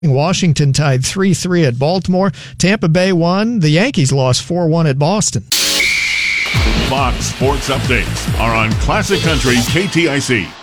Washington tied 3-3 at Baltimore. Tampa Bay won. The Yankees lost 4-1 at Boston. Fox Sports Updates are on Classic Country KTIC.